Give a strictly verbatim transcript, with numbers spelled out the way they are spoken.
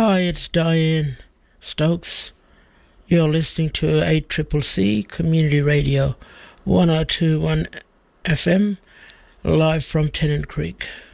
Hi, it's Diane Stokes. You're listening to eight C C C Community Radio one oh two point one F M, live from Tennant Creek.